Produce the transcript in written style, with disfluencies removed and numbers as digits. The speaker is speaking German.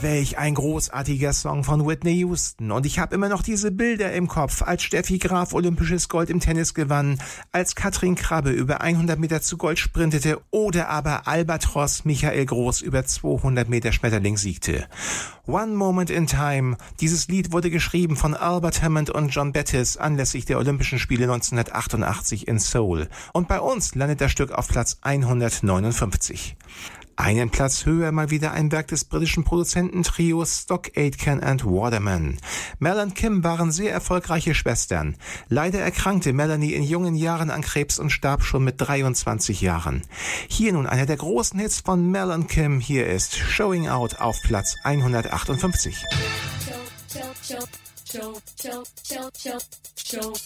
welch ein großartiger Song von Whitney Houston. Und ich habe immer noch diese Bilder im Kopf, als Steffi Graf olympisches Gold im Tennis gewann, als Katrin Krabbe über 100 Meter zu Gold sprintete oder aber Albatros Michael Groß über 200 Meter Schmetterling siegte. One Moment in Time. Dieses Lied wurde geschrieben von Albert Hammond und John Bettis anlässlich der Olympischen Spiele 1988 in Seoul. Und bei uns landet das Stück auf Platz 159. Einen Platz höher mal wieder ein Werk des britischen Produzententrios Stock Aitken and Waterman. Mel und Kim waren sehr erfolgreiche Schwestern. Leider erkrankte Melanie in jungen Jahren an Krebs und starb schon mit 23 Jahren. Hier nun einer der großen Hits von Mel und Kim. Hier ist Showing Out auf Platz 158.